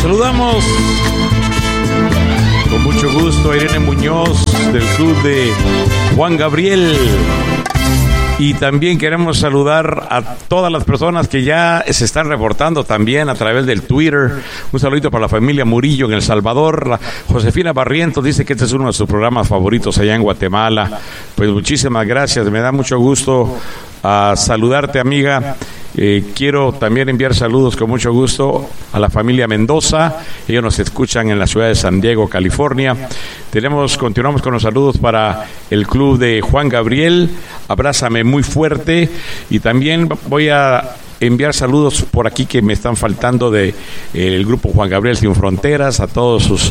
Saludamos con mucho gusto a Irene Muñoz del club de Juan Gabriel. Y también queremos saludar a todas las personas que ya se están reportando también a través del Twitter. Un saludito para la familia Murillo en El Salvador. La Josefina Barrientos dice que este es uno de sus programas favoritos allá en Guatemala. Pues muchísimas gracias, me da mucho gusto saludarte, amiga. Quiero también enviar saludos con mucho gusto a la familia Mendoza. Ellos nos escuchan en la ciudad de San Diego, California. Continuamos con los saludos para el club de Juan Gabriel. Abrázame muy fuerte. Y también voy a enviar saludos por aquí que me están faltando de el grupo Juan Gabriel Sin Fronteras, a todos sus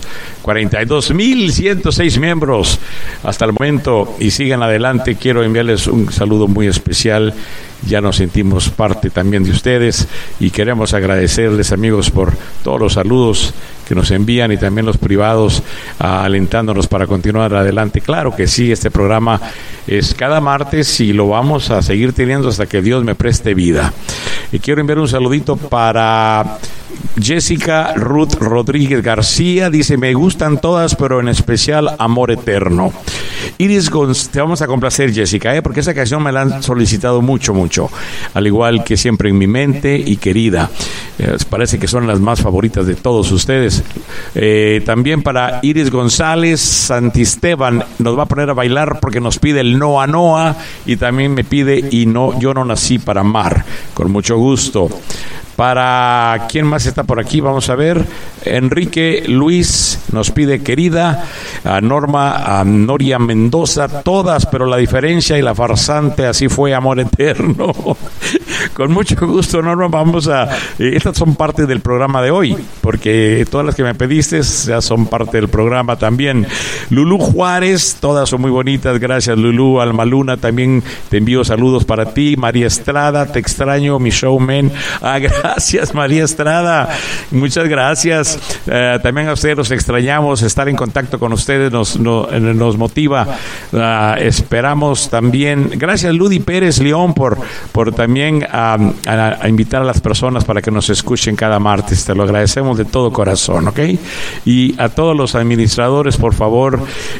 42,106 miembros hasta el momento, y sigan adelante. Quiero enviarles un saludo muy especial. Ya nos sentimos parte también de ustedes y queremos agradecerles, amigos, por todos los saludos que nos envían y también los privados, alentándonos para continuar adelante. Claro que sí, este programa es cada martes y lo vamos a seguir teniendo hasta que Dios me preste vida. Y quiero enviar un saludito para Jessica Ruth Rodríguez García. Dice: me gustan todas, pero en especial Amor Eterno. Iris te vamos a complacer, Jessica, porque esa canción me la han solicitado mucho, al igual que Siempre en mi mente y Querida. Parece que son las más favoritas de todos ustedes. También para Iris González Santisteban, nos va a poner a bailar porque nos pide el Noa Noa, y también me pide Yo no nací para amar. Con mucho gusto. Para ¿quién más está por aquí? Vamos a ver. Enrique Luis nos pide Querida. A Norma, a Noria Mendoza, todas, pero la diferencia y la farsante, así fue Amor Eterno. Con mucho gusto, Norma. Estas son parte del programa de hoy, porque todas las que me pediste ya son parte del programa también. Lulú Juárez, todas son muy bonitas. Gracias, Lulú. Alma Luna, también te envío saludos para ti. María Estrada, te extraño, mi showman. Gracias, María Estrada, muchas gracias. También a ustedes los extrañamos, estar en contacto con ustedes nos motiva. Esperamos también, gracias Ludi Pérez León por también a invitar a las personas para que nos escuchen cada martes. Te lo agradecemos de todo corazón, ¿ok? Y a todos los administradores, por favor,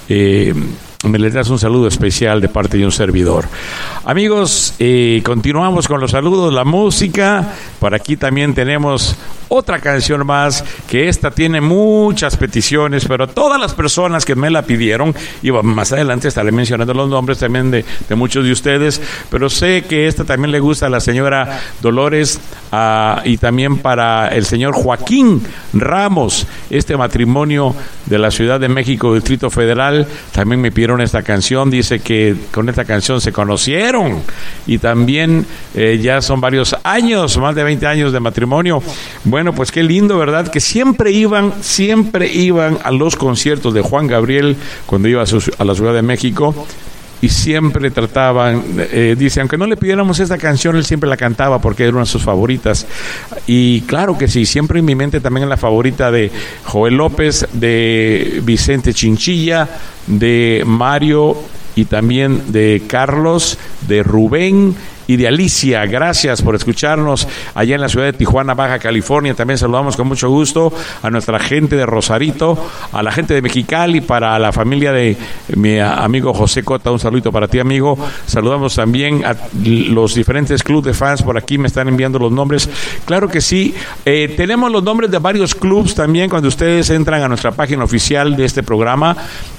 me les das un saludo especial de parte de un servidor. Amigos, continuamos con los saludos, la música. Por aquí también tenemos otra canción más, que esta tiene muchas peticiones, pero todas las personas que me la pidieron, y más adelante estaré mencionando los nombres también de muchos de ustedes, pero sé que esta también le gusta a la señora Dolores, y también para el señor Joaquín Ramos, este matrimonio de la Ciudad de México, Distrito Federal. También me pidieron esta canción. Dice que con esta canción se conocieron y también ya son varios años, más de 20 años de matrimonio. Bueno, pues qué lindo, ¿verdad? Que siempre iban a los conciertos de Juan Gabriel cuando iba a la Ciudad de México, y siempre trataban, dice, aunque no le pidiéramos esta canción, él siempre la cantaba porque era una de sus favoritas. Y claro que sí, siempre en mi mente también es la favorita de Joel López, de Vicente Chinchilla, de Mario, y también de Carlos, de Rubén y de Alicia. Gracias por escucharnos allá en la ciudad de Tijuana, Baja California. También saludamos con mucho gusto a nuestra gente de Rosarito, a la gente de Mexicali, para la familia de mi amigo José Cota. Un saludito para ti, amigo. Saludamos también a los diferentes clubes de fans. Por aquí me están enviando los nombres. Claro que sí. Tenemos los nombres de varios clubes también cuando ustedes entran a nuestra página oficial de este programa,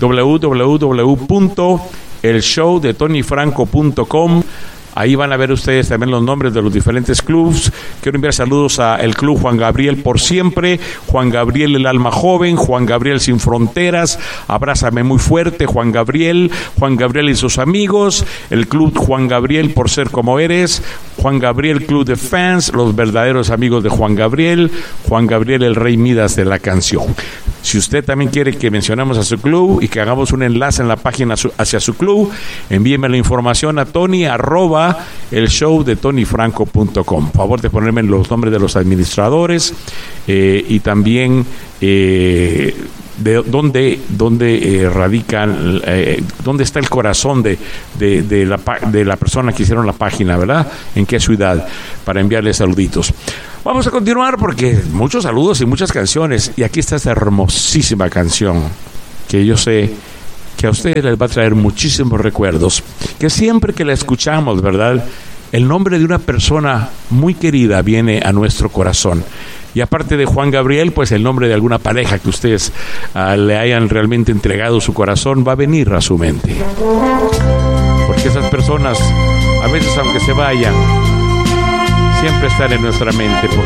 www.elshowdetonyfranco.com. Ahí van a ver ustedes también los nombres de los diferentes clubes. Quiero enviar saludos a el Club Juan Gabriel por siempre, Juan Gabriel el alma joven, Juan Gabriel sin fronteras, Abrázame muy fuerte, Juan Gabriel y sus amigos, el Club Juan Gabriel por ser como eres, Juan Gabriel Club de Fans, los verdaderos amigos de Juan Gabriel el Rey Midas de la canción. Si usted también quiere que mencionemos a su club y que hagamos un enlace en la página hacia su club, envíeme la información a Tony@elshowdetonyfranco.com. Por favor de ponerme los nombres de los administradores, y también de dónde radican, dónde está el corazón de la persona que hicieron la página, ¿verdad? En qué ciudad, para enviarles saluditos. Vamos a continuar porque muchos saludos y muchas canciones, y aquí está esta hermosísima canción que yo sé que a ustedes les va a traer muchísimos recuerdos, que siempre que la escuchamos, ¿verdad?, el nombre de una persona muy querida viene a nuestro corazón. Y aparte de Juan Gabriel, pues el nombre de alguna pareja que ustedes le hayan realmente entregado su corazón va a venir a su mente. Porque esas personas, a veces aunque se vayan, siempre están en nuestra mente por